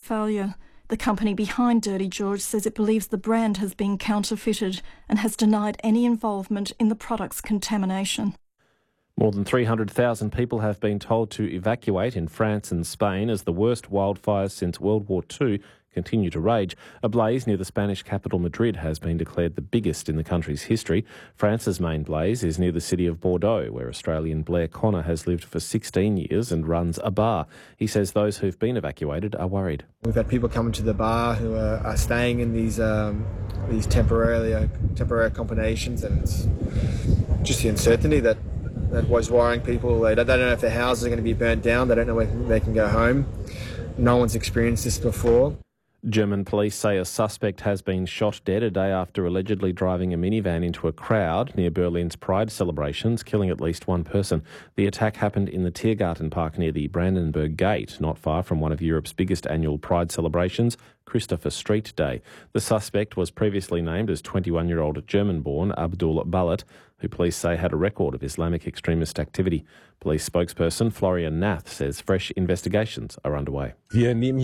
failure. The company behind Dirty George says it believes the brand has been counterfeited and has denied any involvement in the product's contamination. More than 300,000 people have been told to evacuate in France and Spain as the worst wildfires since World War II continue to rage. A blaze near the Spanish capital Madrid has been declared the biggest in the country's history. France's main blaze is near the city of Bordeaux, where Australian Blair Connor has lived for 16 years and runs a bar. He says those who've been evacuated are worried. We've had people coming to the bar who are staying in these temporary accommodations, and it's just the uncertainty that was worrying people. They don't know if their houses are going to be burnt down. They don't know when they can go home. No one's experienced this before. German police say a suspect has been shot dead a day after allegedly driving a minivan into a crowd near Berlin's Pride celebrations, killing at least one person. The attack happened in the Tiergarten Park near the Brandenburg Gate, not far from one of Europe's biggest annual Pride celebrations, Christopher Street Day. The suspect was previously named as 21-year-old German-born Abdul Balat, who police say had a record of Islamic extremist activity. Police spokesperson Florian Nath says fresh investigations are underway. We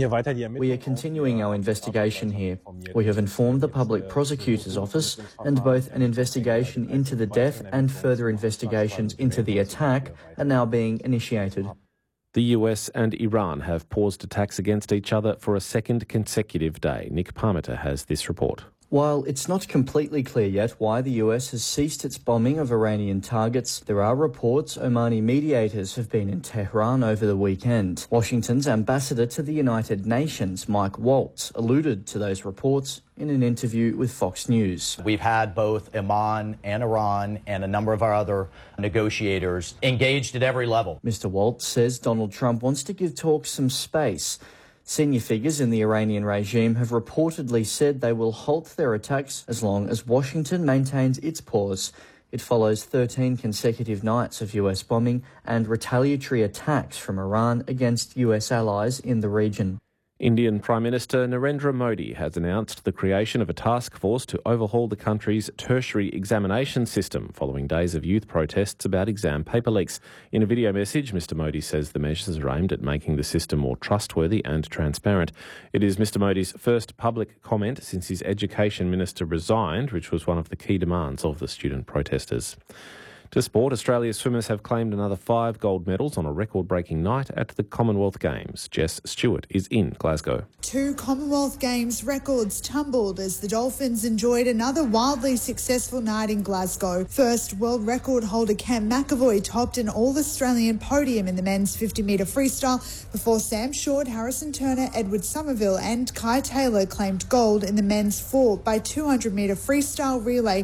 are continuing our investigation here. We have informed the Public Prosecutor's Office, and both an investigation into the death and further investigations into the attack are now being initiated. The US and Iran have paused attacks against each other for a second consecutive day. Nick Parmenter has this report. While it's not completely clear yet why the US has ceased its bombing of Iranian targets, there are reports Omani mediators have been in Tehran over the weekend. Washington's ambassador to the United Nations, Mike Waltz, alluded to those reports in an interview with Fox News. We've had both Oman and Iran and a number of our other negotiators engaged at every level. Mr. Waltz says Donald Trump wants to give talks some space. Senior figures in the Iranian regime have reportedly said they will halt their attacks as long as Washington maintains its pause. It follows 13 consecutive nights of US bombing and retaliatory attacks from Iran against US allies in the region. Indian Prime Minister Narendra Modi has announced the creation of a task force to overhaul the country's tertiary examination system following days of youth protests about exam paper leaks. In a video message, Mr Modi says the measures are aimed at making the system more trustworthy and transparent. It is Mr Modi's first public comment since his education minister resigned, which was one of the key demands of the student protesters. To sport, Australia's swimmers have claimed another 5 gold medals on a record-breaking night at the Commonwealth Games. Jess Stewart is in Glasgow. 2 Commonwealth Games records tumbled as the Dolphins enjoyed another wildly successful night in Glasgow. First, world record holder Cam McAvoy topped an all-Australian podium in the men's 50-metre freestyle before Sam Short, Harrison Turner, Edward Somerville and Kai Taylor claimed gold in the men's 4 by 200-metre freestyle relay,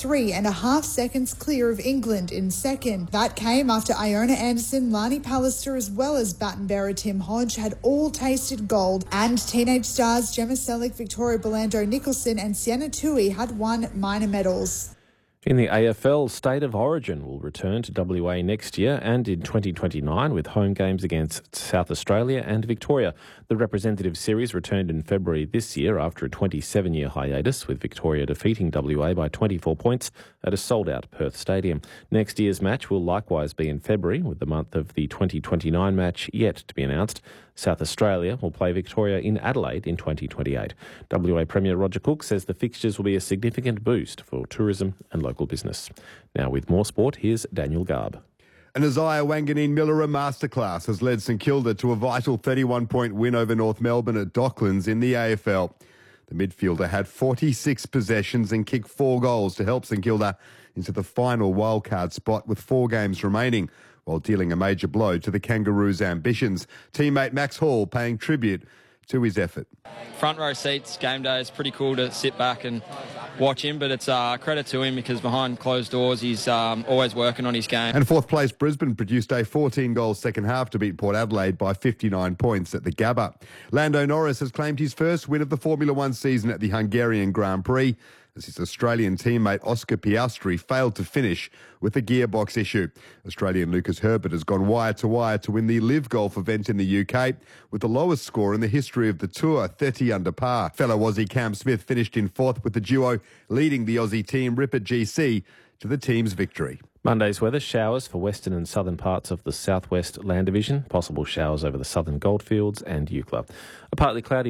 3.5 seconds clear of England in second. That came after Iona Anderson, Lani Pallister as well as baton bearer Tim Hodge had all tasted gold, and teenage stars Gemma Selick, Victoria Belando Nicholson and Sienna Tui had won minor medals. In the AFL, State of Origin will return to WA next year and in 2029 with home games against South Australia and Victoria. The representative series returned in February this year after a 27-year hiatus, with Victoria defeating WA by 24 points at a sold-out Perth stadium. Next year's match will likewise be in February, with the month of the 2029 match yet to be announced. South Australia will play Victoria in Adelaide in 2028. WA Premier Roger Cook says the fixtures will be a significant boost for tourism and local business. Now with more sport, here's Daniel Garb. An Isaiah Wanganeen-Millery masterclass has led St Kilda to a vital 31-point win over North Melbourne at Docklands in the AFL. The midfielder had 46 possessions and kicked 4 goals to help St Kilda into the final wildcard spot with 4 games remaining, while dealing a major blow to the Kangaroos' ambitions. Teammate Max Hall paying tribute to his effort. Front row seats, game day, is pretty cool to sit back and watch him, but it's credit to him because behind closed doors he's always working on his game. And fourth place Brisbane produced a 14-goal second half to beat Port Adelaide by 59 points at the Gabba. Lando Norris has claimed his first win of the Formula One season at the Hungarian Grand Prix, as his Australian teammate Oscar Piastri failed to finish with a gearbox issue. Australian Lucas Herbert has gone wire to wire to win the Live Golf event in the UK with the lowest score in the history of the tour, 30 under par. Fellow Aussie Cam Smith finished in 4th with the duo leading the Aussie team Ripper GC to the team's victory. Monday's weather, showers for western and southern parts of the southwest land division, possible showers over the southern goldfields and Eucla. A partly cloudy